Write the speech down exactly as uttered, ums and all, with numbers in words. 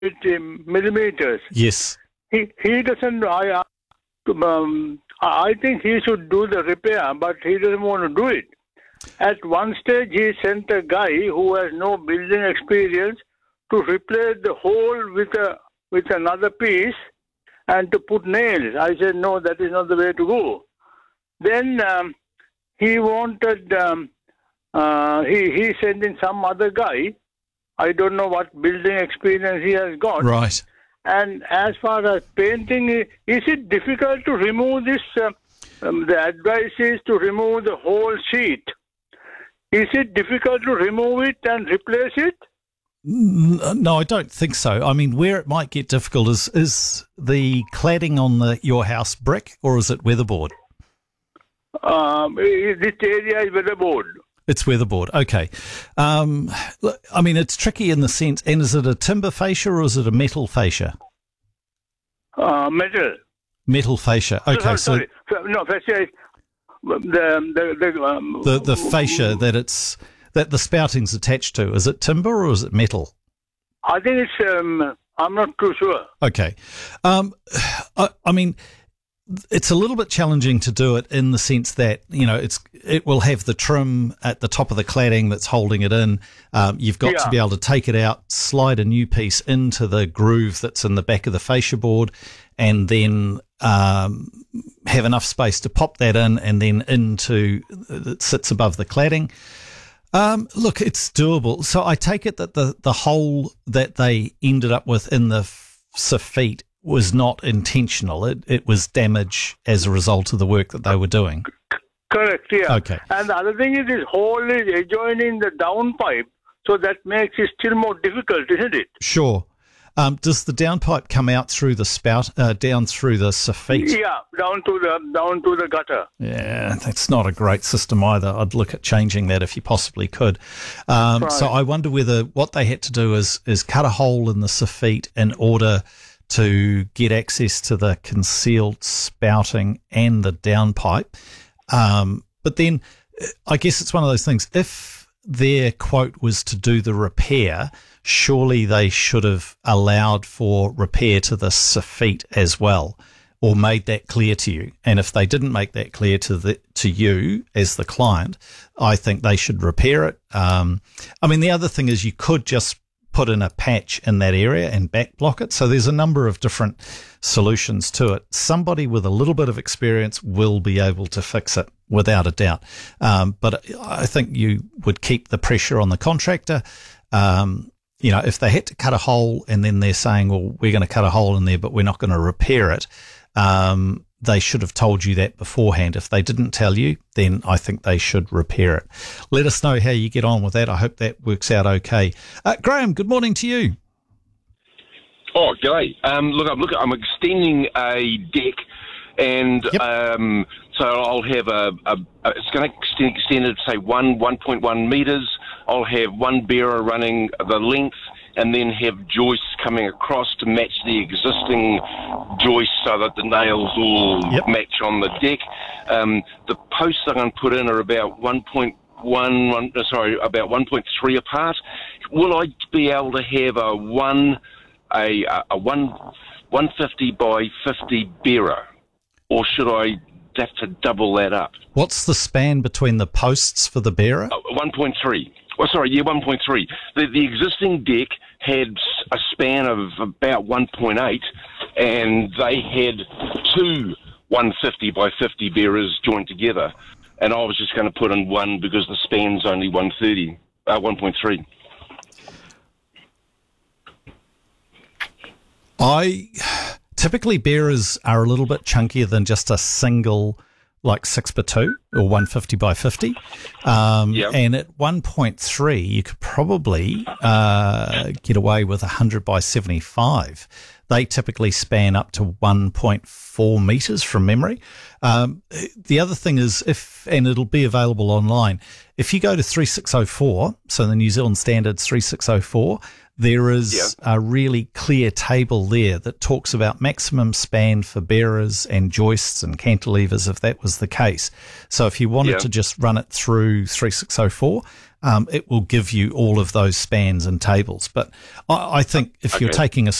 um, millimeters. Yes. He he doesn't. I um, I think he should do the repair, but he doesn't want to do it. At one stage, he sent a guy who has no building experience to replace the hole with a with another piece and to put nails. I said, no, that is not the way to go. Then um, he wanted. Um, uh, he he sent in some other guy. I don't know what building experience he has got. Right. And as far as painting, is it difficult to remove this? Uh, um, the advice is to remove the whole sheet. Is it difficult to remove it and replace it? No, I don't think so. I mean, where it might get difficult is is the cladding on the your house brick or is it weatherboard? Um, this area is weatherboard. It's weatherboard. Okay. Um, look, I mean, it's tricky in the sense, and is it a timber fascia or is it a metal fascia? Uh, metal. Metal fascia. Okay, sorry, so sorry. no, fascia is the the the, um, the the fascia that it's that the spouting's attached to. Is it timber or is it metal? I think it's. Um, I'm not too sure. Okay. Um, I, I mean, it's a little bit challenging to do it in the sense that, you know, it's it will have the trim at the top of the cladding that's holding it in. Um, you've got Yeah. to be able to take it out, slide a new piece into the groove that's in the back of the fascia board, and then um, have enough space to pop that in and then into that sits above the cladding. Um, look, it's doable. So I take it that the, the hole that they ended up with in the soffit was not intentional. It it was damage as a result of the work that they were doing. Correct, yeah. Okay. And the other thing is this hole is adjoining the downpipe, so that makes it still more difficult, isn't it? Sure. Um, does the downpipe come out through the spout, uh, down through the soffit? Yeah, down to the down to the gutter. Yeah, that's not a great system either. I'd look at changing that if you possibly could. Um, Right. So I wonder whether what they had to do is is cut a hole in the soffit in order to get access to the concealed spouting and the downpipe. Um, but then I guess it's one of those things. If their quote was to do the repair, surely they should have allowed for repair to the soffit as well, or made that clear to you. And if they didn't make that clear to the to you as the client, I think they should repair it. Um, I mean, the other thing is you could just put in a patch in that area and back block it. So there's a number of different solutions to it. Somebody with a little bit of experience will be able to fix it without a doubt. Um, but I think you would keep the pressure on the contractor. Um, you know, if they had to cut a hole and then they're saying, well, we're going to cut a hole in there, but we're not going to repair it. Um, they should have told you that beforehand. If they didn't tell you, then I think they should repair it. Let us know how you get on with that. I hope that works out okay. Uh, Graham, good morning to you. Oh, g'day. Um, look, I'm look, I'm extending a deck, and Yep. um, so I'll have a, a, a it's going to extend, extend it, say one one point one meters. I'll have one bearer running the length, and then have joists coming across to match the existing joists, so that the nails all Yep. match on the deck. Um, the posts I'm going to put in are about one point one, one sorry, about one point three apart. Will I be able to have a one? a a one one fifty by fifty bearer, or should I have to double that up? What's the span between the posts for the bearer? Uh, one point three. Oh, sorry, yeah, one point three. The the existing deck had s- a span of about one point eight, and they had two one fifty by fifty bearers joined together, and I was just going to put in one because the span's only one thirty, uh, one point three. I typically bearers are a little bit chunkier than just a single, like six by two or one fifty by fifty. Um, Yep. And at one point three, you could probably uh, get away with one hundred by seventy-five. They typically span up to one point four meters from memory. Um, the other thing is if, and it'll be available online, if you go to three six oh four, so the New Zealand standards three six oh four, there is Yeah. a really clear table there that talks about maximum span for bearers and joists and cantilevers, if that was the case. So if you wanted Yeah. to just run it through thirty-six oh four, um, it will give you all of those spans and tables. But I, I think if you're Okay. taking a